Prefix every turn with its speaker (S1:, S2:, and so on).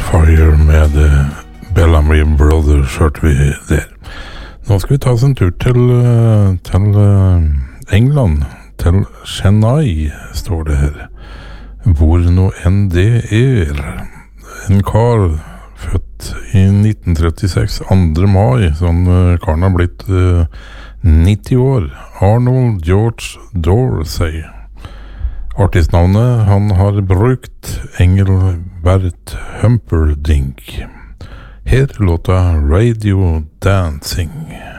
S1: Fire med Bellamy Brothers hørte vi der. Nå skal vi ta oss en tur til England, til Chennai, står det her. Hvor nå enn det en kar født i 1936, 2. mai, sånn karen har blitt 90 år, Arnold George Dorsey. Artistnavnet han har brukt Engelbert Humperdinck. Her låta Radio Dancing.